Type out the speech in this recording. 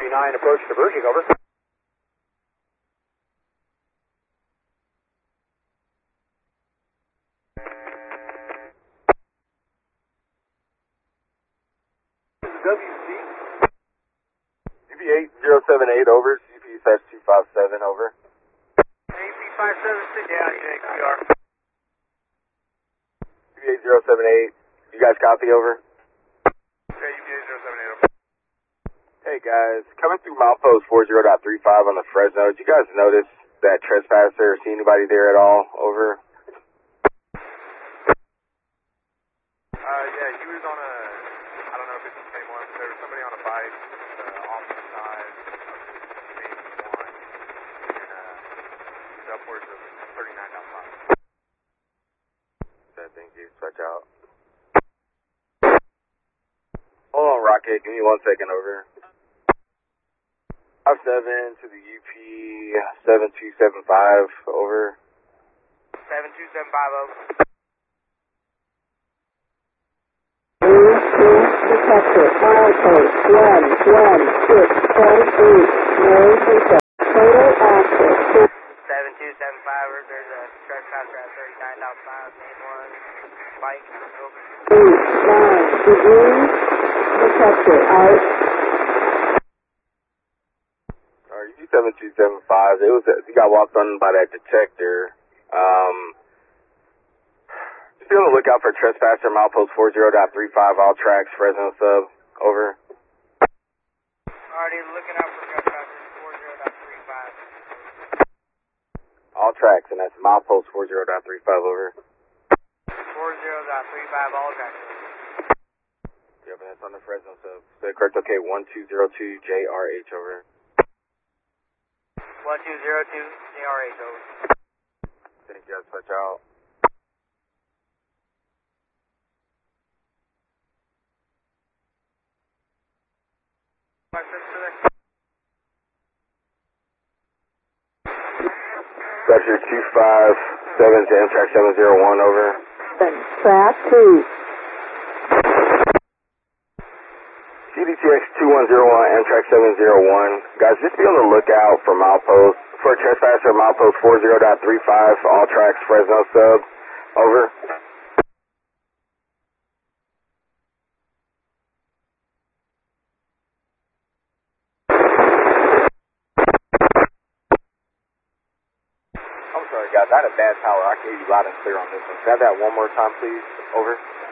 UP9 approach diverging, over. WC. UP8078, over. CP-257, over. AP576, yeah, UAQR. UP8078, you guys copy, over? Okay, UP8078, over. Hey guys, coming through milepost 40.35 on the Fresno, did you guys notice that trespasser or see anybody there at all, over? Yeah, he was on a, I don't know if it's the same one, there was somebody on a bike, off the side of main one, and upwards of 39.5. Okay, thank you, switch out. Hold on, Rocket, give me 1 second, over. 57 to the UP 7275, over. 7275, over. Detector, milepost 116.8, Mary Pizza, total active. 7275, there's a trespasser at 39.5, main one, bike, over. 8, 9 degrees, detector out. Alright, UP7275, he got walked on by that detector. Just be on the lookout for trespasser, milepost 40.35, all tracks, Fresno sub, over. Already looking out for trespassers, 40.35. All tracks, and that's milepost 40.35, over. 40.35, all tracks. Yep, and that's on the Fresno sub. So correct, okay, 1202 JRH, over. 1202 JRH, over. Thank you guys, touch out. Structure 257 to Amtrak 701, over. Track 2. CDTX 2101, Amtrak 701. Guys, just be on the lookout for milepost, for trespasser, milepost 40.35, all tracks, Fresno sub, over. I'm sorry guys, I had a bad tower. I can hear you loud and clear on this one. Can I have that one more time, please? Over.